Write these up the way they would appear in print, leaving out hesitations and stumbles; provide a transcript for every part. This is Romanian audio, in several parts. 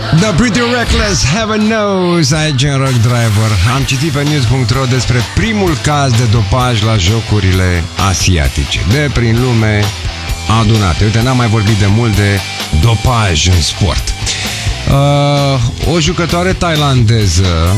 The Pretty Reckless, Heaven Knows, aici în Rock Driver. Am citit pe news.ro despre primul caz de dopaj la jocurile asiatice de prin lume adunate. Uite, n-am mai vorbit de mult de dopaj în sport. O jucătoare thailandeză,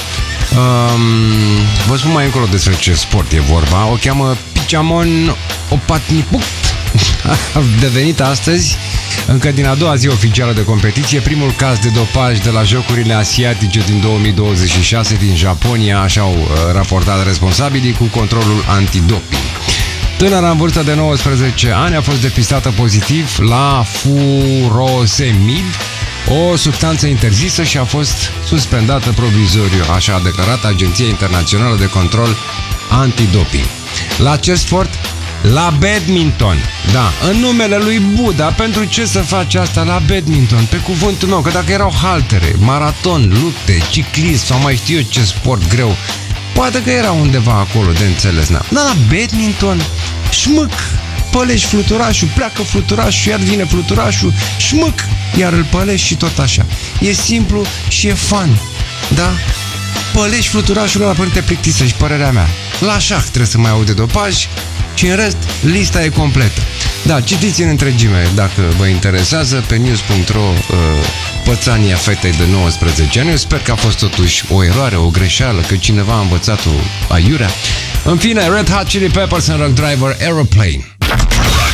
vă spun mai încolo despre ce sport e vorba, o cheamă Pichamon Opatnipuk. A devenit astăzi, încă din a doua zi oficială de competiție, primul caz de dopaj de la Jocurile Asiatice din 2026 din Japonia, așa au raportat responsabilii cu controlul antidoping. Tânăra în vârstă de 19 ani a fost depistată pozitiv la furosemid, o substanță interzisă, și a fost suspendată provizoriu, așa a declarat Agenția Internațională de Control Antidoping. La ce sport? La badminton. Da, în numele lui Buddha, pentru ce să faci asta la badminton? Pe cuvântul meu, că dacă erau haltere, maraton, lupte, ciclism sau mai știu eu ce sport greu, poate că era undeva acolo de înțeles. Dar la badminton, șmâc, pălești fluturașul, pleacă fluturașul, iar vine fluturașul, șmâc, iar îl pălești și tot așa. E simplu și e fun, da? Pălești fluturașul ăla până te plictisești, părerea mea. La șah trebuie să mai aude dopaj și în rest lista e completă. Da, citiți în întregime dacă vă interesează pe news.ro pățania fetei de 19 ani. Eu sper că a fost totuși o eroare, o greșeală, că cineva a învățat-o aiurea. În fine, Red Hot Chili Peppers în Rock Driver, Aeroplane.